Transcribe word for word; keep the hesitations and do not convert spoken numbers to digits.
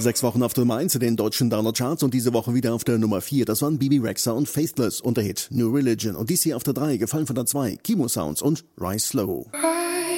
Sechs Wochen auf der Nummer eins in den deutschen Download-Charts und diese Woche wieder auf der Nummer vier. Das waren Bibi Rexha und Faithless und der Hit New Religion. Und dies hier auf der drei, gefallen von der zwei, Kimo Sounds und Rise Slow. Rise